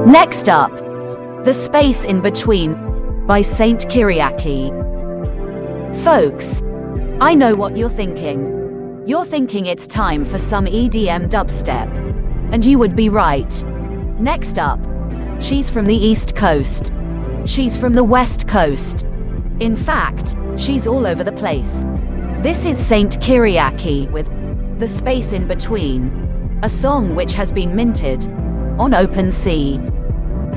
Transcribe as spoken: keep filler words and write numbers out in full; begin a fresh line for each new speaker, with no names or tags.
Next up, The Space in Between by Saint Kyriaki. Folks, I know what you're thinking. You're thinking it's time for some E D M dubstep. And you would be right. Next up, she's from the East Coast. She's from the West Coast. In fact, she's all over the place. This is Saint Kyriaki with The Space in Between, a song which has been minted on OpenSea.